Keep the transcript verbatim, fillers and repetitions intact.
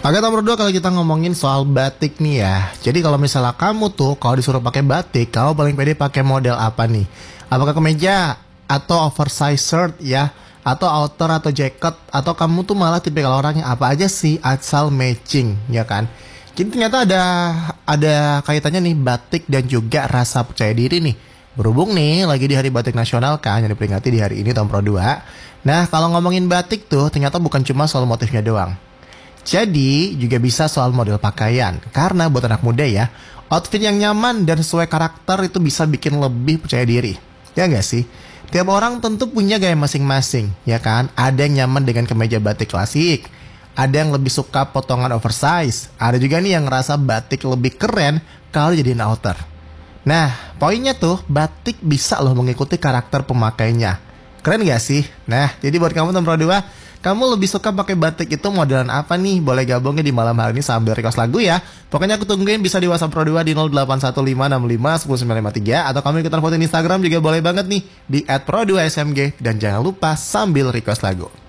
Oke, nomor dua kalau kita ngomongin soal batik nih ya. Jadi kalau misalnya kamu tuh kalau disuruh pakai batik, kamu paling pede pakai model apa nih? Apakah kemeja atau oversize shirt ya? Atau outer atau jacket? Atau kamu tuh malah tipe kalau orangnya apa aja sih asal matching ya kan? Jadi ternyata ada ada kaitannya nih batik dan juga rasa percaya diri nih. Berhubung nih lagi di Hari Batik Nasional kan yang diperingati di hari ini tahun Pro dua. Nah, kalau ngomongin batik tuh ternyata bukan cuma soal motifnya doang. Jadi juga bisa soal model pakaian. Karena buat anak muda ya, outfit yang nyaman dan sesuai karakter itu bisa bikin lebih percaya diri. Ya nggak sih? Tiap orang tentu punya gaya masing-masing, ya kan? Ada yang nyaman dengan kemeja batik klasik, ada yang lebih suka potongan oversize, ada juga nih yang ngerasa batik lebih keren kalau jadiin outer. Nah, poinnya tuh batik bisa loh mengikuti karakter pemakainya. Keren gak sih? Nah, jadi buat kamu Tom Pro dua, kamu lebih suka pakai batik itu modelan apa nih? Boleh gabungnya di malam hari ini sambil request lagu ya. Pokoknya aku tungguin bisa di WhatsApp Pro dua di nol delapan satu lima enam lima satu sembilan lima tiga atau kamu ikutan foto di Instagram juga boleh banget nih di et pro dua s m g dan jangan lupa sambil request lagu.